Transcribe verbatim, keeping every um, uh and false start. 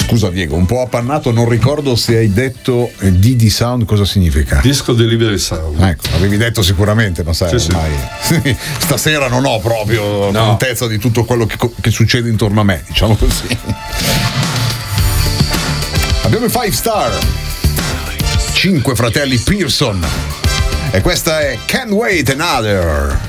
Scusa Diego, un po' appannato, non ricordo se hai detto D D Sound cosa significa. Disco Delivery Sound. Ecco, l'avevi detto sicuramente, ma sai, sì, ormai sì. Stasera non ho proprio no. contezza di tutto quello che, che succede intorno a me, diciamo così. Abbiamo i Five Star, cinque fratelli Pearson, e questa è Can't Wait Another.